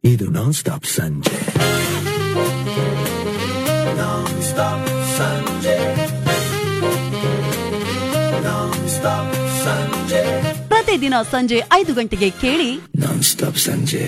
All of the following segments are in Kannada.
ಇದು ನಾನ್ ಸ್ಟಾಪ್ ಸಂಜೆ. ನಾನ್ ಸ್ಟಾಪ್ ಸಂಜೆ. ನಾನ್ ಸ್ಟಾಪ್ ಸಂಜೆ. ಪ್ರತಿದಿನ ಸಂಜೆ 5 ಗಂಟೆಗೆ ಕೇಳಿ ನಾನ್ ಸ್ಟಾಪ್ ಸಂಜೆ.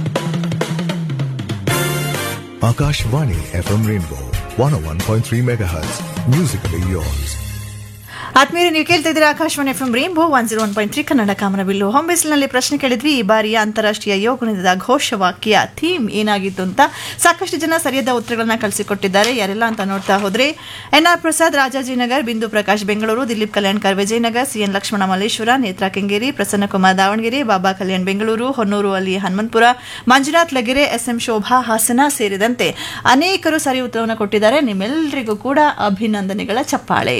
Akashvani FM Rainbow 101.3 MHz. Musically yours. ಆತ್ಮೀಯರೇ, ನೀವು ಕೇಳ್ತಾ ಇದ್ದೀರಾ Akashvani F M rainbow 101.3 Kannada ಕಾಮನಬಿಲ್ಲು. ಹೋಮ್ ಬೇಸ್ನಲ್ಲಿ ಪ್ರಶ್ನೆ ಕೇಳಿದ್ವಿ. ಈ ಬಾರಿಯ ಅಂತಾರಾಷ್ಟ್ರೀಯ ಯೋಗ ದಿನದ ಘೋಷವಾಕ್ಯ ಥೀಮ್ ಏನಾಗಿತ್ತು ಅಂತ ಸಾಕಷ್ಟು ಜನ ಸರಿಯಾದ ಉತ್ತರಗಳನ್ನ ಕಳಿಸಿಕೊಟ್ಟಿದ್ದಾರೆ. ಯಾರೆಲ್ಲ ಅಂತ ನೋಡ್ತಾ ಹೋದ್ರೆ NR ಪ್ರಸಾದ್ ರಾಜಾಜಿನಗರ್, ಬಿಂದು ಪ್ರಕಾಶ್ ಬೆಂಗಳೂರು, ದಿಲೀಪ್ ಕಲ್ಯಾಣ್ಕರ್ ವಿಜಯನಗರ್, CN ಲಕ್ಷ್ಮಣ ಮಲ್ಲೇಶ್ವರ, ನೇತ್ರಾ ಕೆಂಗೇರಿ, ಪ್ರಸನ್ನ ಕುಮಾರ್ ದಾವಣಗೆರೆ, ಬಾಬಾ ಕಲ್ಯಾಣ್ ಬೆಂಗಳೂರು, ಹೊನ್ನೂರು ಅಲ್ಲಿ ಹನುಮಂತಪುರ, ಮಂಜುನಾಥ್ ಲಗೆರೆ, SM ಶೋಭಾ ಹಾಸನ ಸೇರಿದಂತೆ ಅನೇಕರು ಸರಿ ಉತ್ತರವನ್ನು ಕೊಟ್ಟಿದ್ದಾರೆ. ನಿಮ್ಮೆಲ್ಲರಿಗೂ ಕೂಡ ಅಭಿನಂದನೆಗಳ ಚಪ್ಪಾಳೆ.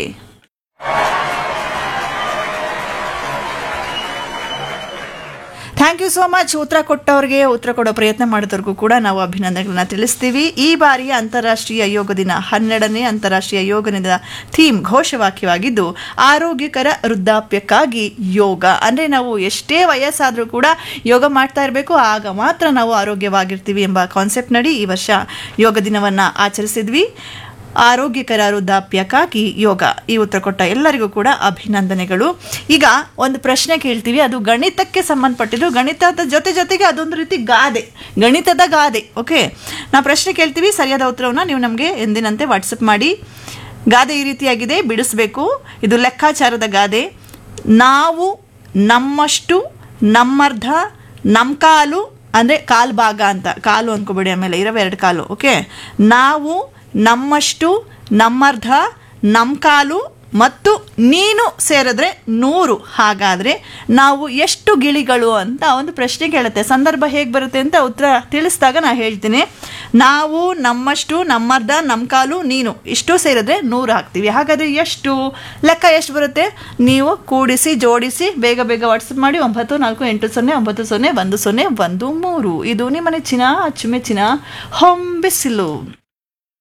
Thank you so much. ಉತ್ತರ ಕೊಟ್ಟವ್ರಿಗೆ, ಉತ್ತರ ಕೊಡೋ ಪ್ರಯತ್ನ ಮಾಡಿದವ್ರಿಗೂ ಕೂಡ ನಾವು ಅಭಿನಂದನೆಗಳನ್ನ ತಿಳಿಸ್ತೀವಿ. ಈ ಬಾರಿಯ ಅಂತಾರಾಷ್ಟ್ರೀಯ ಯೋಗ ದಿನ 12ನೇ ಅಂತಾರಾಷ್ಟ್ರೀಯ ಯೋಗ ದಿನದ ಥೀಮ್ ಘೋಷವಾಕ್ಯವಾಗಿದ್ದು ಆರೋಗ್ಯಕರ ವೃದ್ಧಾಪ್ಯಕ್ಕಾಗಿ ಯೋಗ. ಅಂದರೆ ನಾವು ಎಷ್ಟೇ ವಯಸ್ಸಾದರೂ ಕೂಡ ಯೋಗ ಮಾಡ್ತಾ ಇರಬೇಕು, ಆಗ ಮಾತ್ರ ನಾವು ಆರೋಗ್ಯವಾಗಿರ್ತೀವಿ ಎಂಬ ಕಾನ್ಸೆಪ್ಟ್ ನಡಿ ಈ ವರ್ಷ ಯೋಗ ದಿನವನ್ನು ಆಚರಿಸಿದ್ವಿ. ಆರೋಗ್ಯಕರ ವೃದ್ಧಾಪ್ಯಕ್ಕಾಗಿ ಯೋಗ. ಈ ಉತ್ತರ ಕೊಟ್ಟ ಎಲ್ಲರಿಗೂ ಕೂಡ ಅಭಿನಂದನೆಗಳು. ಈಗ ಒಂದು ಪ್ರಶ್ನೆ ಕೇಳ್ತೀವಿ, ಅದು ಗಣಿತಕ್ಕೆ ಸಂಬಂಧಪಟ್ಟಿದ್ದು. ಗಣಿತದ ಜೊತೆಗೆ ಅದೊಂದು ರೀತಿ ಗಾದೆ, ಗಣಿತದ ಗಾದೆ. ಓಕೆ, ನಾವು ಪ್ರಶ್ನೆ ಕೇಳ್ತೀವಿ, ಸರಿಯಾದ ಉತ್ತರವನ್ನು ನೀವು ನಮಗೆ ಎಂದಿನಂತೆ ವಾಟ್ಸಪ್ ಮಾಡಿ. ಗಾದೆ ಈ ರೀತಿಯಾಗಿದೆ, ಬಿಡಿಸ್ಬೇಕು. ಇದು ಲೆಕ್ಕಾಚಾರದ ಗಾದೆ. ನಾವು ನಮ್ಮಷ್ಟು ನಮ್ಮರ್ಧ ನಮ್ಮ ಕಾಲು, ಅಂದರೆ ಕಾಲು ಭಾಗ ಅಂತ, ಕಾಲು ಅಂದ್ಕೋಬೇಡಿ, ಆಮೇಲೆ ಇರವೆ 2 ಕಾಲು. ಓಕೆ, ನಾವು ನಮ್ಮಷ್ಟು ನಮ್ಮರ್ಧ ನಮ್ಮ ಕಾಲು ಮತ್ತು ನೀನು ಸೇರಿದ್ರೆ 100. ಹಾಗಾದರೆ ನಾವು ಎಷ್ಟು ಗಿಳಿಗಳು ಅಂತ ಒಂದು ಪ್ರಶ್ನೆ ಕೇಳುತ್ತೆ. ಸಂದರ್ಭ ಹೇಗೆ ಬರುತ್ತೆ ಅಂತ ಉತ್ತರ ತಿಳಿಸಿದಾಗ ನಾನು ಹೇಳ್ತೀನಿ. ನಾವು ನಮ್ಮಷ್ಟು ನಮ್ಮರ್ಧ ನಮ್ಮ ಕಾಲು ನೀನು ಇಷ್ಟು ಸೇರಿದ್ರೆ 100 ಹಾಕ್ತೀವಿ. ಹಾಗಾದರೆ ಎಷ್ಟು ಲೆಕ್ಕ ಎಷ್ಟು ಬರುತ್ತೆ? ನೀವು ಕೂಡಿಸಿ ಜೋಡಿಸಿ ಬೇಗ ವಾಟ್ಸಪ್ ಮಾಡಿ. 9480901013. ಇದು ನಿಮ್ಮ ನೆಚ್ಚಿನ ಅಚ್ಚುಮೆಚ್ಚಿನ ಹೊಂಬಿಸಿಲು.